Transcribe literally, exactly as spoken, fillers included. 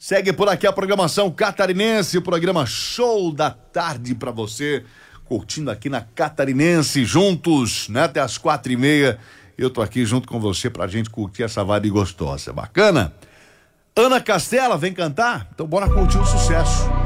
Segue por aqui a programação catarinense, o programa Show da Tarde pra você, curtindo aqui na Catarinense, juntos, né? Até as quatro e meia, eu tô aqui junto com você pra gente curtir essa vibe gostosa, bacana? Ana Castela, vem cantar? Então bora curtir o sucesso.